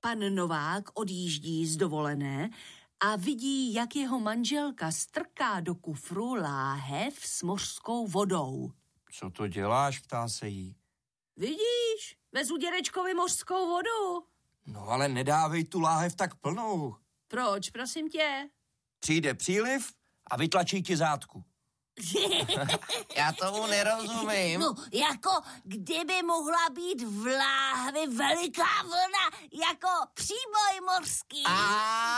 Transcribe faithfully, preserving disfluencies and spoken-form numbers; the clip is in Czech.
Pan Novák odjíždí z dovolené a vidí, jak jeho manželka strká do kufru láhev s mořskou vodou. Co to děláš, ptá se jí. Vidíš, vezu dědečkovi mořskou vodu. No ale nedávej tu láhev tak plnou. Proč, prosím tě? Přijde příliv a vytlačí ti zátku. Já tomu nerozumím. No, jako kdyby mohla být v láhvi veliká vlna, jako příboj mořský. A